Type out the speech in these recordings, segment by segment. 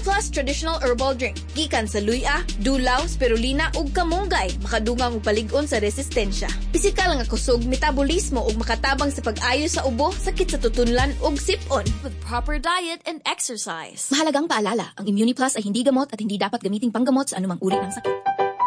Plus Traditional Herbal Drink. Gikan sa luya, dulaw, spirulina ug kamunggay, makadungang ug palig-on sa resistensya. Pisikal nga kusog, metabolismo ug makatabang sa pag-ayo sa ubo, sakit sa tutunlan ug sip-on. With proper diet and exercise. Mahalagang paalala, ang Immuniplus ay hindi gamot at hindi dapat gamiting panggamot sa anumang uri ng sakit.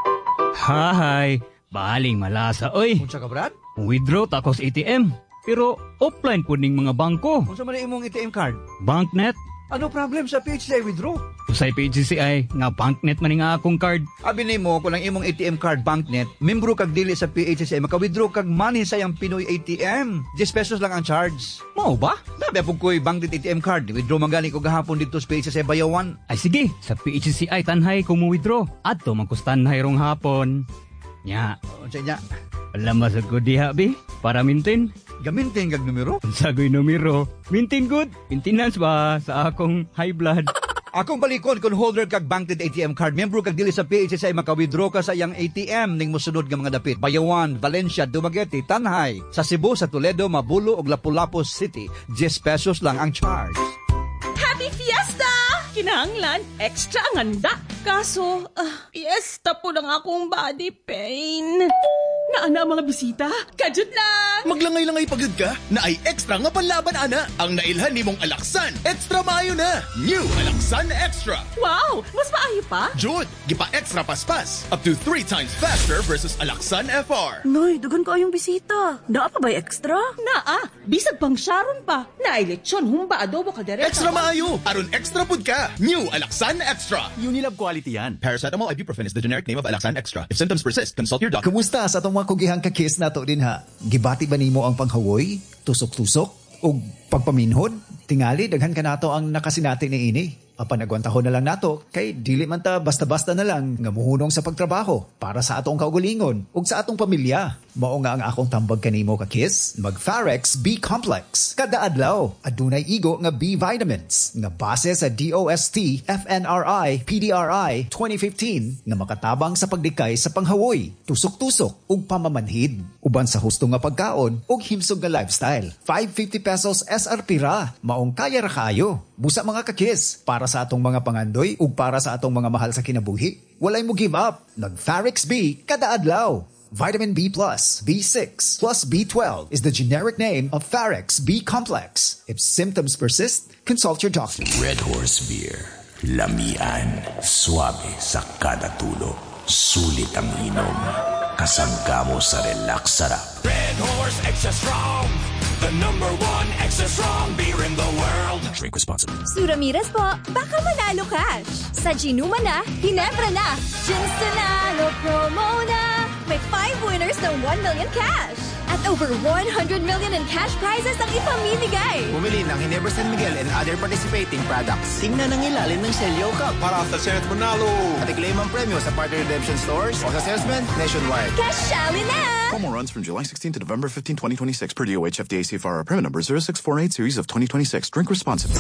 Hahay, baling malasa, oy. Unsa ka, Brad? Withdraw takos ATM. Pero offline po ning mga bangko. Unsa man imong ATM card? Banknet. Ano problem sa PHCI withdraw? Usay PGCI, nga banknet man nga akong card. Abi nimo kung lang imong ATM card banknet, membro kag dili sa PHCI, maka-withdraw kag money sa iyang Pinoy ATM. 10 pesos lang ang charge. Mao ba? Dabi pug koy banknet ATM card, withdraw man gani ko gahapon dito sa PHCI Bayawan. Ay sige, sa PGCI tanhay kung mo-withdraw. Adto magkustanhay rong hapon. Nya, Unsa nya? alam masag ko diha, bi? Para maintain. Gamitin kag numero. Sagoy numero. Maintain good. Maintenance ba sa akong high blood? Akong balikon kung holder kag banknet ATM card, membro kag dili sa PHCI, maka-withdraw ka sa iyang ATM ning mosunod nga mga dapit. Bayawan, Valencia, Dumaguete, Tanhay, sa Cebu, sa Toledo, Mabulo ug Lapu-Lapu City. 10 pesos lang ang charge. Happy Fiesta! Kinahanglan, extra ang handa. Kaso, fiesta po lang akong body pain. Naana mga bisita, kajut lang! Maglangay-langay pagod ka, na ay extra nga panlaban ana. Ang nailhan ni mong Alaksan, extra maayo na. New Alaksan Extra. Wow, mas maayo pa? Jud, gipa extra paspas. Up to 3 times faster versus Alaksan FR. Noy, dugan ko yung bisita. Naa pa ba extra? Naa, bisag pang Sharon pa. Nailetsyon, humba adobo kaldereta. Extra maayo, aron extra pud ka. New Alaksan Extra. Unilab quality yan. Paracetamol ibuprofen is the generic name of Alaksan Extra. If symptoms persist, consult your doctor. Kumusta sa itong mga kugihang kakis na to din ha? Gibati ba nimo ang panghawoy, tusok-tusok, o pagpaminhod? Tingali, daghan ka nato ang nakasinati ni ini. Apanagwantahon na lang nato, kay dili man ta basta-basta na lang nga muhunong sa pagtrabaho para sa atong kaugalingon ug sa atong pamilya. Mao nga ang akong tambag kanimo kakis, mag-Pharex B-Complex. Kada adlaw, adunay igo nga B vitamins nga base sa DOST, FNRI, PDRI 2015 nga makatabang sa pagdikay sa panghawoy, tusok-tusok ug pamamanhid. Uban sa husto nga pagkaon ug himsog nga lifestyle. 550 pesos SRP ra. Maong kaya ra kaayo. Busa mga kakis, para sa atong mga pangandoy ug para sa atong mga mahal sa kinabuhi. Walay mo give up. Nag-Pharex B kada adlaw. Vitamin B+, B6, plus B12 is the generic name of Pharex B-Complex. If symptoms persist, consult your doctor. Red Horse Beer. Lamian. Suabe sa kada tulo. Sulit ang inom. Kasangga mo sa relax sarap. Red Horse Extra Strong. The number 1 extra strong beer in the world. Drink responsibly. Su Ramirez po, baka manalo cash. Sa Ginuma na, Ginebra na. Gins Tunalo promo na. May 5 winners ng 1 million cash. At over 100 million in cash prizes ang ipamimigay. Bumili ng Ginebra San Miguel and other participating products. Tingnan ang ilalim ng Celio Cup para sa Senate Manalo. At i-claim ang premyo sa partner redemption stores o sa salesman nationwide. Cashali na! Promo runs from July 16 to November 15, 2026 per DOH FDA CFR permit number 0648 series of 2026. Drink responsibly.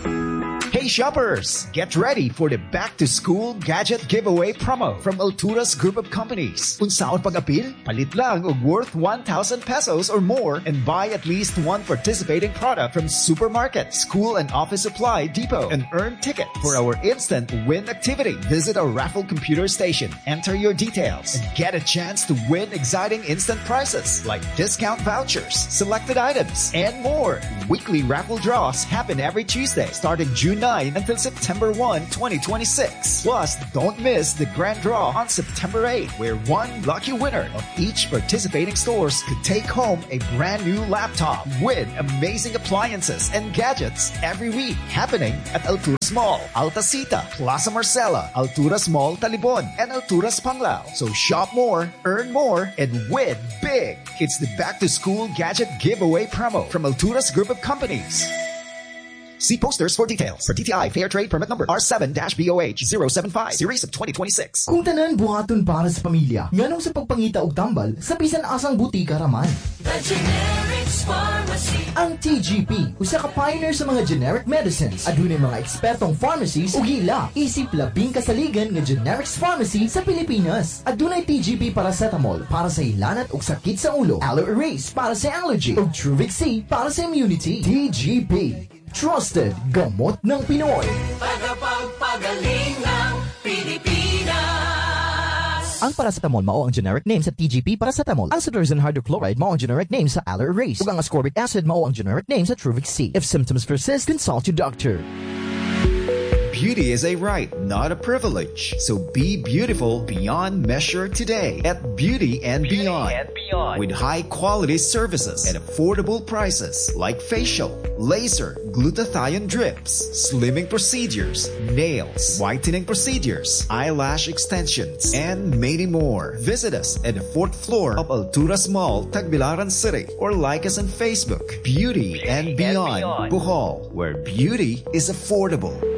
Hey shoppers! Get ready for the back-to-school gadget giveaway promo from Alturas Group of Companies. Unsaon pag-apil? Palit lang og worth 1,000 pesos or more and buy at least one participating product from supermarket, school and office supply depot and earn tickets for our instant win activity. Visit our raffle computer station, enter your details, and get a chance to win exciting instant prizes like discount vouchers, selected items, and more. Weekly raffle draws happen every Tuesday starting June 9 until September 1, 2026. Plus, don't miss the grand draw on September 8, where one lucky winner of each participating stores could take home a brand new laptop with amazing appliances and gadgets every week. Happening at Alturas Mall, Altasita, Plaza Marcela, Alturas Mall Talibon, and Alturas Panglao. So shop more, earn more, and win big. It's the back-to-school gadget giveaway promo from Alturas Group of Companies. See posters for details. For DTI Fair Trade Permit Number R7-BOH 075 Series of 2026. Kung tanan buhaton para sa pamilya, nganong sa pagpangita og tambal, sa bisan asang butika raman. The Generics Pharmacy. Ang TGP, usa ka pioneer sa mga generic medicines. Adunay mga ekspertong pharmacies ug ila isip labing kasaligan nga generics pharmacy sa Pilipinas. Adunay TGP paracetamol para sa ilanat ug sakit sa ulo, Aloe Erase para sa allergy ug Truvix C para sa immunity. TGP, trusted gamot ng Pinoy. Tagapagpag Pagaling ng Pilipinas. Ang paracetamol mao ang generic name sa TGP paracetamol. Ang cetirizine hydrochloride mao ang generic name sa Allerase. Ug ang ascorbic acid mao ang generic name sa Truvix C. If symptoms persist, consult your doctor. Beauty is a right, not a privilege. So be beautiful beyond measure today at Beauty and Beyond. With high-quality services at affordable prices like facial, laser, glutathione drips, slimming procedures, nails, whitening procedures, eyelash extensions, and many more. Visit us at the 4th floor of Alturas Mall, Tagbilaran City, or like us on Facebook. Beauty and Beyond, Bohol, where beauty is affordable.